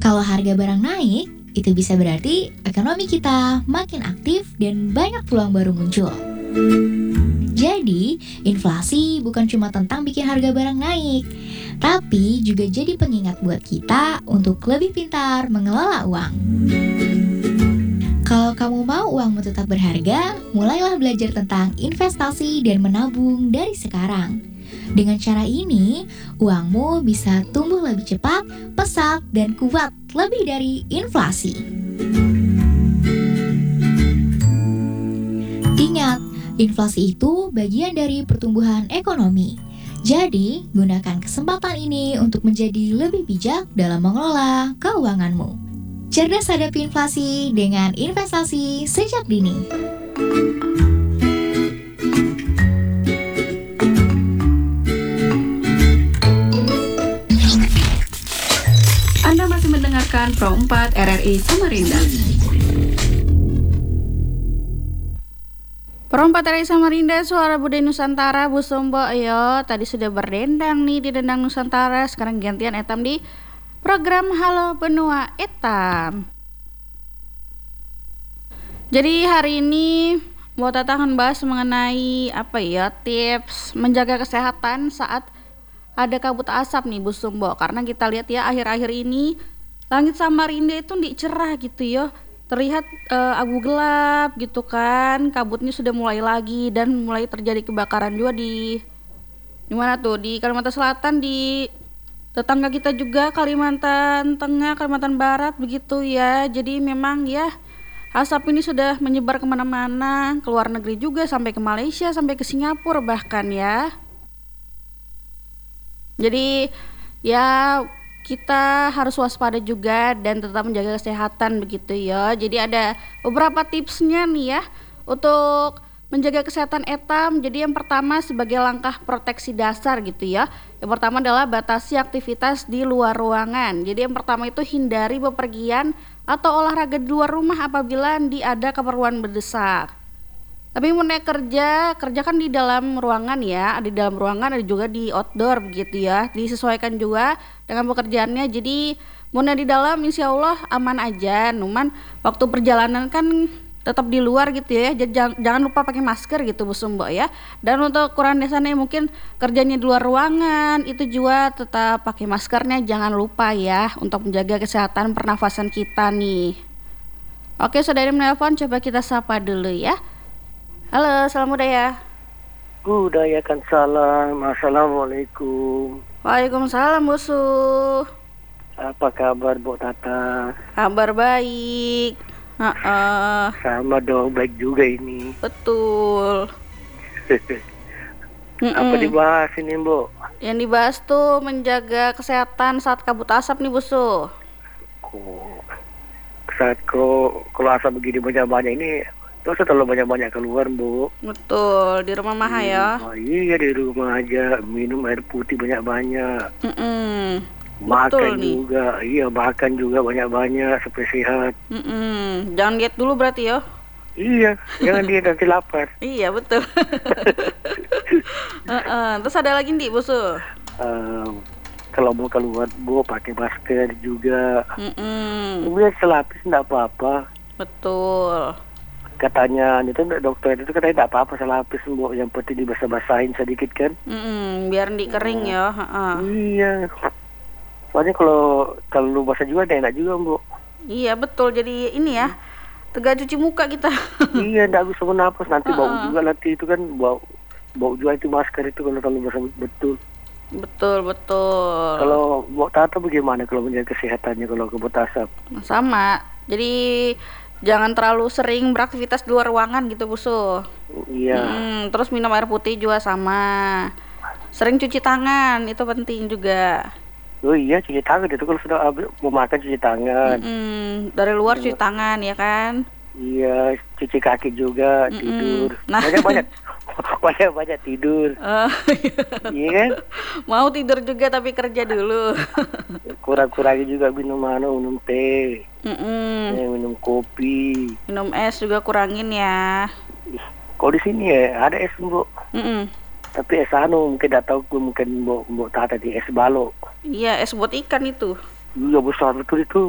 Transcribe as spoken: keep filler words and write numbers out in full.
Kalau harga barang naik, itu bisa berarti ekonomi kita makin aktif dan banyak peluang baru muncul. Jadi, inflasi bukan cuma tentang bikin harga barang naik, tapi juga jadi pengingat buat kita untuk lebih pintar mengelola uang. Kalau kamu mau uangmu tetap berharga, mulailah belajar tentang investasi dan menabung dari sekarang. Dengan cara ini, uangmu bisa tumbuh lebih cepat, pesat, dan kuat lebih dari inflasi. Ingat, inflasi itu bagian dari pertumbuhan ekonomi. Jadi, gunakan kesempatan ini untuk menjadi lebih bijak dalam mengelola keuanganmu. Cerdas hadapi inflasi dengan investasi sejak dini. Anda masih mendengarkan Pro empat R R I Samarinda. Pro empat R R I Samarinda, suara budaya Nusantara, Bu Sumbo. Ayo, tadi sudah berdendang nih di Dendang Nusantara. Sekarang gantian Etam di program Halo Benua Etam. Jadi hari ini mau Tata akan bahas mengenai apa ya, tips menjaga kesehatan saat ada kabut asap nih Bu Sumbo. Karena kita lihat ya akhir-akhir ini langit Samarinda itu di cerah gitu ya. Terlihat uh, abu gelap gitu kan, kabutnya sudah mulai lagi dan mulai terjadi kebakaran juga di di mana tuh, di Kalimantan Selatan, di tetangga kita juga Kalimantan Tengah, Kalimantan Barat begitu ya. Jadi memang ya asap ini sudah menyebar kemana-mana, ke luar negeri juga, sampai ke Malaysia, sampai ke Singapura bahkan ya. Jadi ya kita harus waspada juga dan tetap menjaga kesehatan begitu ya. Jadi ada beberapa tipsnya nih ya untuk menjaga kesehatan Etam. Jadi yang pertama sebagai langkah proteksi dasar gitu ya. Yang pertama adalah batasi aktivitas di luar ruangan. Jadi yang pertama itu hindari bepergian atau olahraga di luar rumah apabila ada keperluan mendesak. Tapi mulai kerja, kerja kan di dalam ruangan ya, ada di dalam ruangan, ada juga di outdoor begitu ya. Disesuaikan juga dengan pekerjaannya. Jadi mulai di dalam insya Allah aman aja. Numan waktu perjalanan kan tetap di luar gitu ya. Jadi jangan, jangan lupa pakai masker gitu Bu Sumbo ya. Dan untuk kurang desanya mungkin kerjanya di luar ruangan, itu juga tetap pakai maskernya, jangan lupa ya untuk menjaga kesehatan pernafasan kita nih. Oke, saudara menelpon, coba kita sapa dulu ya. Halo, salam budaya. Budayakan salam. Assalamualaikum. Waalaikumsalam, Busu. Apa kabar Bu Tata? Kabar baik. Uh-uh. Sama dong, baik juga ini. Betul. Apa dibahas ini Bu? Yang dibahas tuh menjaga kesehatan saat kabut asap nih Busu. Kok saat kok kalau asap begini banyak-banyak ini, terus terlalu banyak-banyak keluar Bu. Betul, di rumah mah ya. Oh, iya di rumah aja, minum air putih banyak-banyak. Mm-mm. Makan Betul juga, nih. iya makan juga banyak-banyak supaya sehat. Mm-mm. Jangan diet dulu berarti ya. Iya, jangan dia nanti lapar. Iya betul. uh-uh. Terus ada lagi nih Busu. Uh, kalau mau keluar Bu pakai masker juga. Mm-mm. Biar selapis enggak apa-apa. Betul. Katanya itu dokter itu katanya enggak apa-apa selapis Bu, yang penting dibasah-basahin sedikit kan. Mm-mm. Biar di kering uh, ya. Uh-uh. Iya. Soalnya kalau kalau basah juga enak juga Bu. Iya betul, jadi ini ya tegak cuci muka kita. Iya, enggak bisa bernafas nanti uh-uh. bau juga nanti itu kan bau bau juga itu masker itu kalau terlalu basah betul. Betul betul. Kalau Bu Tata bagaimana kalau menjaga kesehatannya kalau kabut asap? Sama. Jadi jangan terlalu sering beraktivitas di luar ruangan gitu Busu. Iya. Hmm, terus minum air putih juga sama. Sering cuci tangan itu penting juga. Oh iya, cuci tangan itu kalau sudah habis mau makan cuci tangan. Mm-mm. Dari luar cuci tangan ya kan. Iya, cuci kaki juga. Mm-mm. Tidur. Nah. Banyak banyak banyak banyak tidur. Oh, iya kan? Mau tidur juga tapi kerja dulu. Kurang-kurangi juga minum anu, minum teh. Mm-mm. Ya, minum kopi. Minum es juga kurangin ya. Kalau di sini ya ada es Bu. Mm-mm. Tapi es anu mungkin tidak tahu mungkin Mbok Mbok Tata di es balok. Iya, es buat ikan itu. Iya besar betul itu.